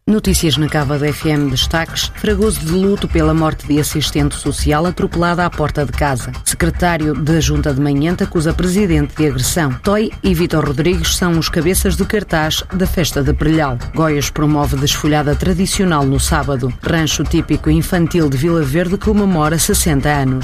Notícias na Cava da FM, destaques: Fragoso de luto pela morte de assistente social atropelada à porta de casa. Secretário da Junta de Manhente acusa presidente de agressão. Toy e Vítor Rodrigues são os cabeças de cartaz da festa de Perlhal. Goiás promove desfolhada tradicional no sábado. Rancho típico infantil de Vila Verde comemora 60 anos.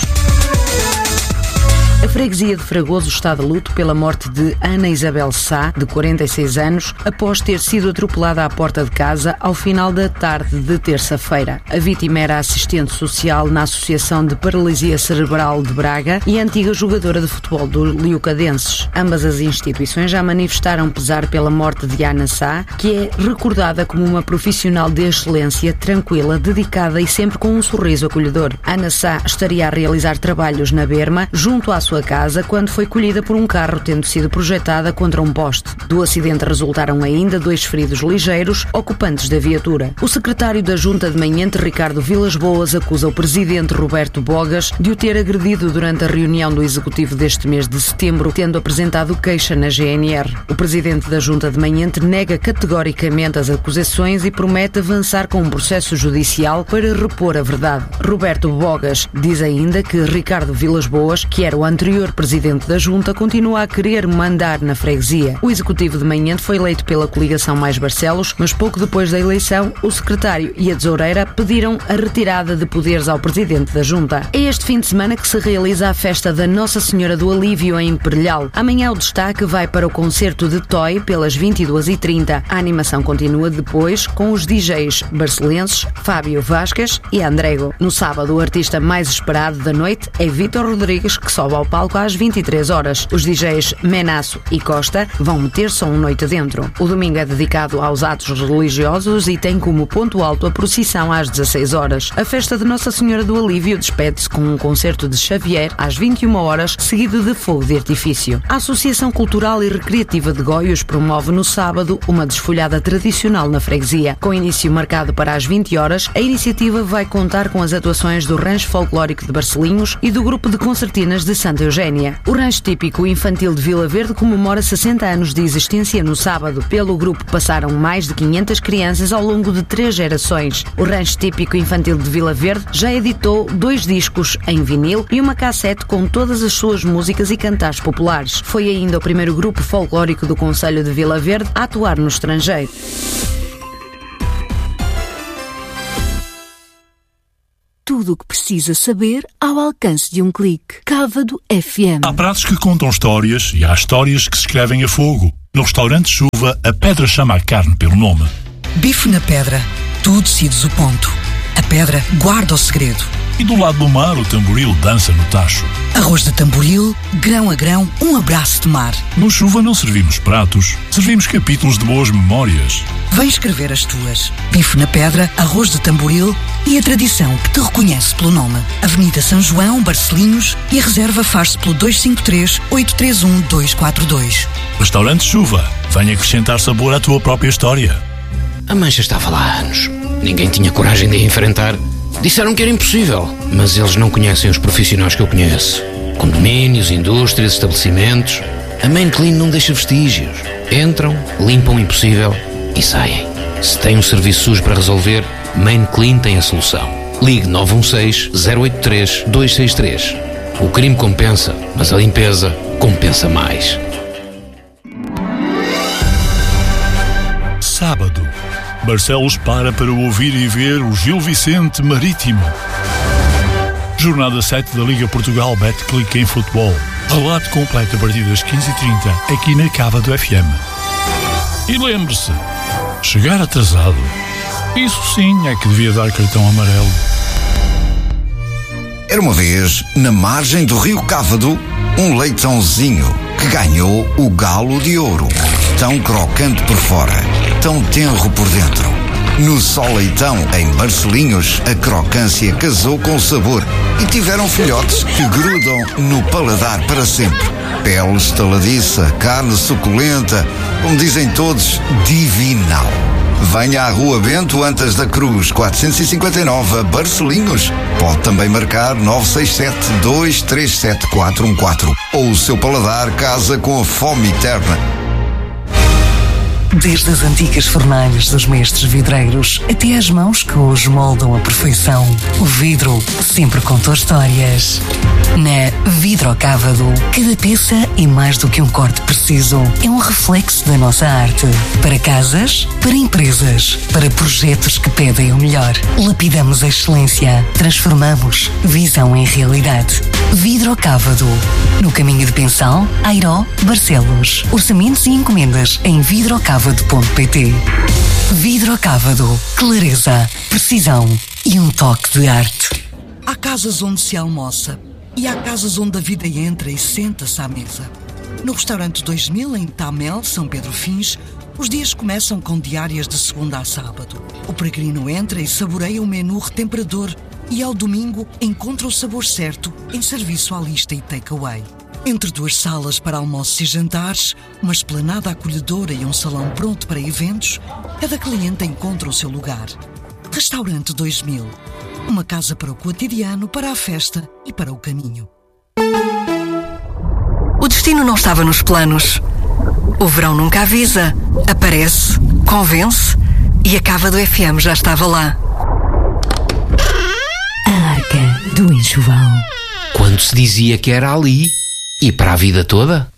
A freguesia de Fragoso está de luto pela morte de Ana Isabel Sá, de 46 anos, após ter sido atropelada à porta de casa ao final da tarde de terça-feira. A vítima era assistente social na Associação de Paralisia Cerebral de Braga e antiga jogadora de futebol do Liucadenses. Ambas as instituições já manifestaram pesar pela morte de Ana Sá, que é recordada como uma profissional de excelência, tranquila, dedicada e sempre com um sorriso acolhedor. Ana Sá estaria a realizar trabalhos na berma, junto à sua casa, quando foi colhida por um carro tendo sido projetada contra um poste. Do acidente resultaram ainda 2 feridos ligeiros, ocupantes da viatura. O secretário da Junta de Manhente, Ricardo Vilas Boas, acusa o presidente Roberto Bogas de o ter agredido durante a reunião do Executivo deste mês de setembro, tendo apresentado queixa na GNR. O presidente da Junta de Manhente nega categoricamente as acusações e promete avançar com um processo judicial para repor a verdade. Roberto Bogas diz ainda que Ricardo Vilas Boas, que era o anterior presidente da Junta, continua a querer mandar na freguesia. O Executivo de Manhente foi eleito pela coligação Mais Barcelos, mas pouco depois da eleição, o secretário e a tesoureira pediram a retirada de poderes ao presidente da Junta. É este fim de semana que se realiza a festa da Nossa Senhora do Alívio em Perlhal. Amanhã o destaque vai para o concerto de Toy pelas 22h30. A animação continua depois com os DJs barcelenses Fábio Vasquez e Andrego. No sábado, o artista mais esperado da noite é Vítor Rodrigues, que sobe ao palco às 23 horas. Os DJs Menaço e Costa vão meter som noite dentro. O domingo é dedicado aos atos religiosos e tem como ponto alto a procissão às 16 horas. A festa de Nossa Senhora do Alívio despede-se com um concerto de Xavier às 21 horas, seguido de fogo de artifício. A Associação Cultural e Recreativa de Goiás promove no sábado uma desfolhada tradicional na freguesia. Com início marcado para as 20 horas, a iniciativa vai contar com as atuações do Rancho Folclórico de Barcelinhos e do Grupo de Concertinas de Santa Eugénia. O Rancho Típico Infantil de Vila Verde comemora 60 anos de existência no sábado. Pelo grupo passaram mais de 500 crianças ao longo de 3 gerações. O Rancho Típico Infantil de Vila Verde já editou 2 discos em vinil e uma cassete com todas as suas músicas e cantares populares. Foi ainda o primeiro grupo folclórico do concelho de Vila Verde a atuar no estrangeiro. Tudo o que precisa saber ao alcance de um clique. Cávado FM. Há pratos que contam histórias e há histórias que se escrevem a fogo. No restaurante Chuva, a pedra chama a carne pelo nome. Bife na pedra. Tu decides o ponto. A pedra guarda o segredo. E do lado do mar, o tamboril dança no tacho. Arroz de tamboril, grão a grão, um abraço de mar. No Chuva não servimos pratos, servimos capítulos de boas memórias. Vem escrever as tuas. Bife na pedra, arroz de tamboril e a tradição que te reconhece pelo nome. Avenida São João, Barcelinhos, e a reserva faz-se pelo 253-831-242. Restaurante Chuva, vem acrescentar sabor à tua própria história. A mancha estava lá há anos. Ninguém tinha coragem de a enfrentar. Disseram que era impossível, mas eles não conhecem os profissionais que eu conheço. Condomínios, indústrias, estabelecimentos. A Main Clean não deixa vestígios. Entram, limpam o impossível e saem. Se tem um serviço sujo para resolver, Main Clean tem a solução. Ligue 916-083-263. O crime compensa, mas a limpeza compensa mais. Sábado, Barcelos para ouvir e ver o Gil Vicente Marítimo. Jornada 7 da Liga Portugal Betclic em futebol. Relato completo a partir das 15h30 aqui na Cava do FM. E lembre-se, chegar atrasado, isso sim é que devia dar cartão amarelo. Era uma vez, na margem do rio Cávado, um leitãozinho que ganhou o galo de ouro. Tão crocante por fora, tão tenro por dentro. No Só Leitão, em Barcelinhos, a crocância casou com o sabor e tiveram filhotes que grudam no paladar para sempre. Pele estaladiça, carne suculenta, como dizem todos, divinal. Venha à Rua Bento Antas da Cruz, 459, Barcelinhos. Pode também marcar 967-237-414. Ou o seu paladar casa com a fome eterna. Desde as antigas fornalhas dos mestres vidreiros até às mãos que hoje moldam a perfeição, o vidro sempre contou histórias. Na Vidrocávado, cada peça é mais do que um corte preciso. É um reflexo da nossa arte. Para casas, para empresas, para projetos que pedem o melhor. Lapidamos a excelência. Transformamos visão em realidade. Vidrocávado. No caminho de Pensal, Airó, Barcelos. Orçamentos e encomendas em vidrocávado.pt. Vidrocávado. Clareza, precisão e um toque de arte. Há casas onde se almoça e há casas onde a vida entra e senta-se à mesa. No restaurante 2000, em Tamel, São Pedro Fins, os dias começam com diárias de segunda a sábado. O peregrino entra e saboreia um menu retemperador e ao domingo encontra o sabor certo em serviço à lista e takeaway. Entre duas salas para almoços e jantares, uma esplanada acolhedora e um salão pronto para eventos, cada cliente encontra o seu lugar. Restaurante 2000. Uma casa para o cotidiano, para a festa e para o caminho. O destino não estava nos planos. O verão nunca avisa. Aparece, convence e a Cávado FM já estava lá. A Arca do Enxoval. Quando se dizia que era ali e para a vida toda?